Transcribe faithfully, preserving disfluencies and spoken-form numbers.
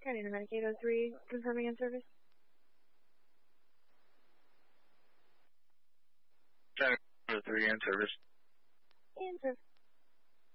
County Medic eight oh three, confirming in service. County eight oh three in service. In service.